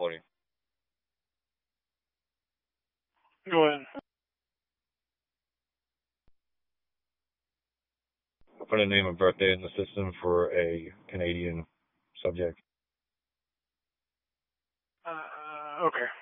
2020. Go ahead. Put a name and birthday in the system for a Canadian subject. Okay.